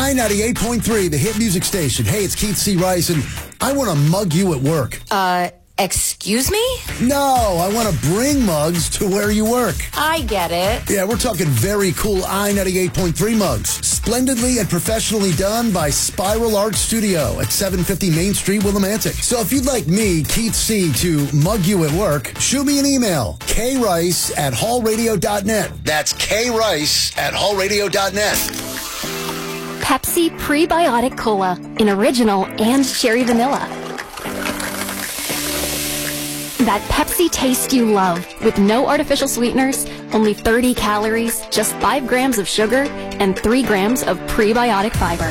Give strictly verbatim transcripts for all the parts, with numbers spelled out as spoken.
I ninety-eight point three, the hit music station. Hey, it's Keith C. Rice, and I want to mug you at work. Uh, excuse me? No, I want to bring mugs to where you work. I get it. Yeah, we're talking very cool I ninety-eight point three mugs. Splendidly and professionally done by Spiral Art Studio at seven fifty Main Street, Willimantic. So if you'd like me, Keith C., to mug you at work, shoot me an email, krice at hallradio dot net. That's krice at hallradio dot net. Pepsi Prebiotic Cola in original and cherry vanilla. That Pepsi taste you love, with no artificial sweeteners, only thirty calories, just five grams of sugar, and three grams of prebiotic fiber.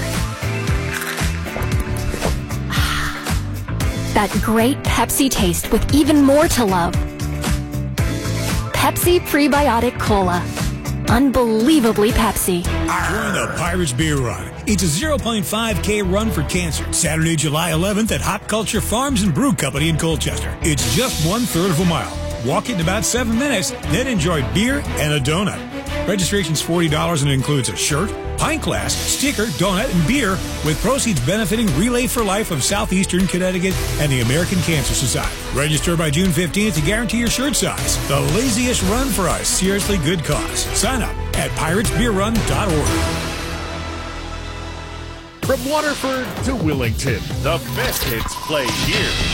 That great Pepsi taste with even more to love. Pepsi Prebiotic Cola. Unbelievably Pepsi. Join the Pirates Beer Run. It's a zero point five K run for cancer. Saturday, July eleventh at Hop Culture Farms and Brew Company in Colchester. It's just one third of a mile. Walk it in about seven minutes, then enjoy beer and a donut. Registration's forty dollars and includes a shirt, pint glass, sticker, donut, and beer, with proceeds benefiting Relay for Life of Southeastern Connecticut and the American Cancer Society. Register by June fifteenth to guarantee your shirt size. The laziest run for a seriously good cause. Sign up at pirates beer run dot org. From Waterford to Willington, the best hits play here.